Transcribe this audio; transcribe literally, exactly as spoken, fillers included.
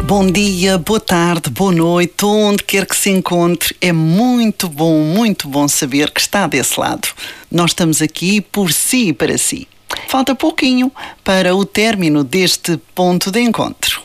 Bom dia, boa tarde, boa noite, onde quer que se encontre. É muito bom, muito bom saber que está desse lado. Nós estamos aqui por si e para si. Falta pouquinho para o término deste ponto de encontro.